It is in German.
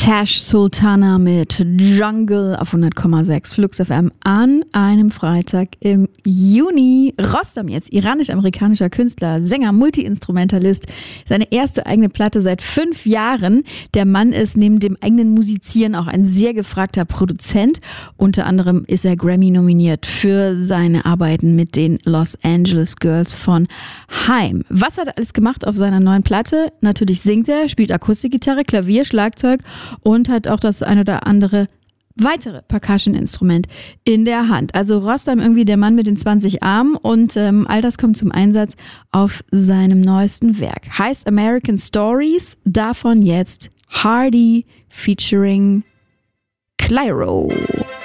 Tash Sultana mit Jungle auf 100,6 Flux FM an einem Freitag im Juni. Rostam jetzt, iranisch-amerikanischer Künstler, Sänger, Multi-Instrumentalist. Seine erste eigene Platte seit 5 Jahren. Der Mann ist neben dem eigenen Musizieren auch ein sehr gefragter Produzent. Unter anderem ist er Grammy nominiert für seine Arbeiten mit den Los Angeles Girls von Haim. Was hat er alles gemacht auf seiner neuen Platte? Natürlich singt er, spielt Akustikgitarre, Klavier, Schlagzeug und hat auch das ein oder andere weitere Percussion-Instrument in der Hand. Also Rostam irgendwie der Mann mit den 20 Armen und all das kommt zum Einsatz auf seinem neuesten Werk. Heißt American Stories, davon jetzt Hardy featuring Clyro.